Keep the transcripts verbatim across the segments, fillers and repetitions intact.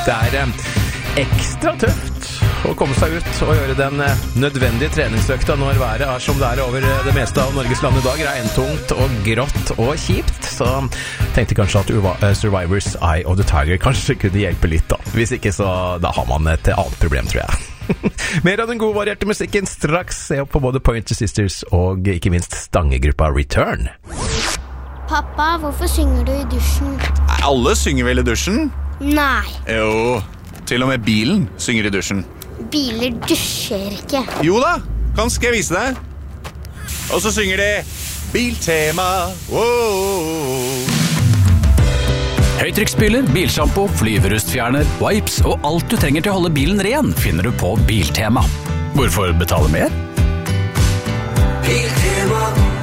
Det er eh, ekstra tøft å komme seg ut og gjøre den eh, nødvendige treningsøkta når været er som det er over eh, det meste av Norges land i dag. Regntungt og grått og kjipt. Så tenkte kanskje at Uva, uh, Survivors Eye of the Tiger kanskje kunne hjelpe litt da. Hvis ikke så da har man et annet problem, tror jeg. Mer av den gode varierte musikken straks. Se opp på både Pointer Sisters og ikke minst stangegruppa Return. Pappa, hvorfor synger du i dusjen? Alle synger vel i dusjen? Nei. Jo, til og med bilen synger i dusjen. Biler dusjer ikke. Jo da, kan skal jeg vise deg. Og så synger de Biltema. Wow. Høytrykksspyler, bilshampoo, flyverustfjerner, wipes og alt du trenger til å holde bilen ren finner du på Biltema. Hvorfor betale mer? Biltema.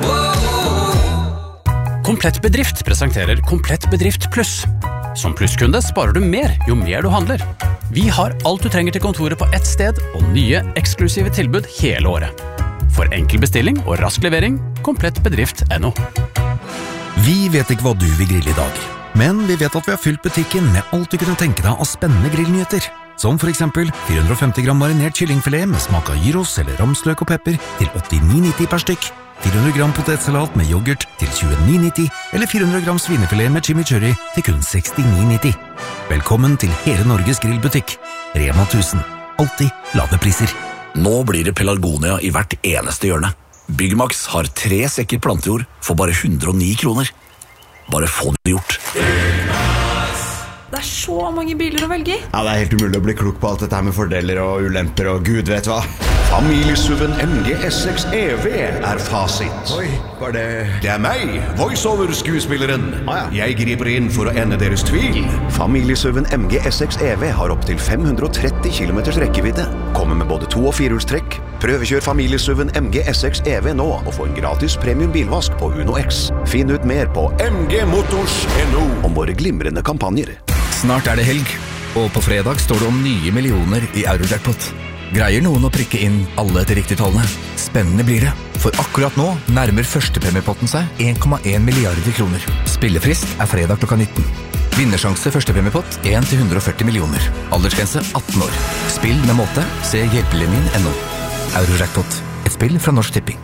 Komplett Bedrift presenterer Komplett Bedrift Pluss. Som plusskunde sparer du mer jo mer du handler. Vi har alt du trenger til kontoret på ett sted, og nye, eksklusive tilbud hele året. For enkel bestilling og rask levering, komplett bedrift punktum no. Vi vet ikke hva du vil grille i dag, men vi vet at vi har fylt butikken med alt du kunne tenke deg av spennende grillnyheter. Som for eksempel fire hundre og femti gram marinert kyllingfilet med smak av gyros eller ramsløk og pepper til åttini nitti per stykk. fire hundre gram potetsalat med yoghurt til tjueni nitti, eller fire hundre gram svinefilet med chimichurri til kun sekstini nitti. Velkommen til hele Norges grillbutikk. Rema tusen. Alltid lave priser. Nå blir det pelargonia i hvert eneste hjørne. Byggmax har tre sekker plantejord for bare hundre og ni kroner. Bare få det gjort. Det er så mange biler å velge i. Ja, det er helt umulig å bli klok på alt dette her med fordeler og ulemper og gud vet hva. Familiesuven M G S seks E V er fasit. Oi, var det... Det er meg, voiceover-skuespilleren. Ah, ja. Jeg griper inn for å ende deres tvil. Familiesuven M G S seks E V har opp til fem hundre og tretti kilometers rekkevidde. Kommer med både to- og firehjulstrekk. Prøvekjør familiesuven M G S seks E V nå og få en gratis premium bilvask på Uno X. Finn ut mer på m g motors punktum no om våre glimrende kampanjer. Snart er det helg, og på fredag står det om nye millioner i Eurojackpot. Greier noen å prikke inn alle til riktige tallene? Spennende blir det, for akkurat nå nærmer førstepremiepotten seg en komma en milliarder kroner. Spillefrist er fredag klokka nitten. Vinnersjanse førstepremiepott en til hundre og førti millioner. Aldersgrense atten år. Spill med måte, se hjelpelinjen punktum no. Eurojackpot, et spill fra Norsk Tipping.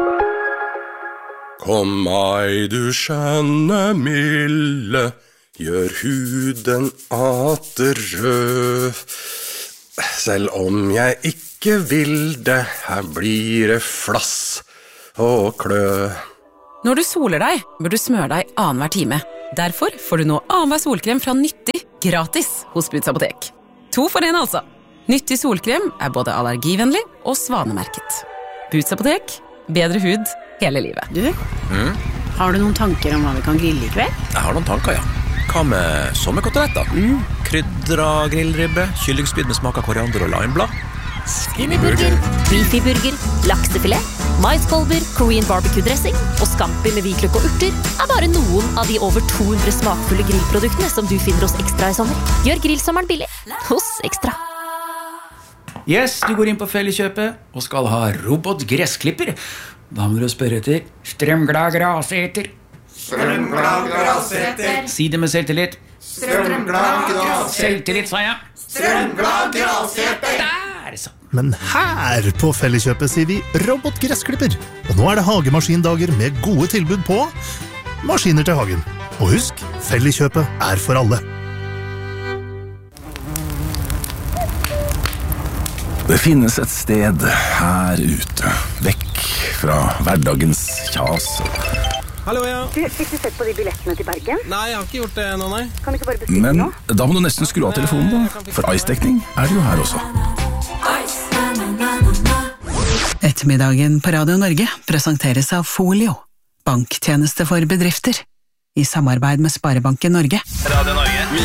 Kom meg du skjønne milde, gjør huden atter rød. Selv om jeg ikke vil det, her blir det flass og klø. Når du soler deg, bør du smøre deg annenhver time. Derfor får du nå annenhver solkrem fra Nyttig gratis hos Boots Apotek. To for en altså. Nyttig solkrem er både allergivennlig og svanemerket. Boots Apotek, bedre hud hele livet. Du, Mm? har du noen tanker om hva vi kan grille i kveld? Jeg har noen tanker, ja. Hva med sommerkoteletter? Mm. Krydra grillribbe, kyllingspyd med smak av koriander og limeblad. Skinnyburger, beefyburger, laksefilet, maiskolber, Korean barbecue-dressing og scampi med hvitløk og urter er bare noen av de over to hundre smakfulle grillproduktene som du finner hos Ekstra i sommer. Gjør grillsommeren billig hos Ekstra. Yes, du går inn på Felleskjøpet og skal ha robotgressklipper. Da må du spørre etter strømglad graseter. Strømglad graseter. Si det med selvtillit. Strømglad graseter. Selvtillit, sa jeg. Strømglad graseter. Der, så. Men her på Felleskjøpet sier vi robotgressklipper. Og nå er det hagemaskindager med gode tilbud på maskiner til hagen. Og husk, Felleskjøpet er for alle. Det finnes et sted her ute, vekk fra hverdagens kjas. Hallo, ja. Du, fikk du sett på de billettene til Bergen? Nei, jeg har ikke gjort det nå, nei. Kan du ikke bare bestille Men nå? da må du nesten skru av telefonen da, for ice-dekning er det jo her også. Ettermiddagen på Radio Norge presenteres av Folio, banktjeneste for bedrifter, i samarbeid med Sparebanken Norge. Radio Norge.